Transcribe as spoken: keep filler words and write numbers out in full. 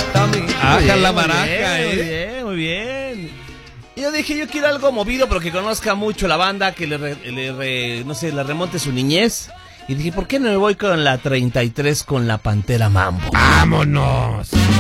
Tommy. Baja la Muy baraja, bien, ¿eh? Muy bien, muy bien. Y yo dije, yo quiero algo movido, pero que conozca mucho la banda, que le, re, le re, no sé, le remonte su niñez. Y dije, ¿por qué no me voy con la treinta y tres con la Pantera Mambo? ¡Vámonos!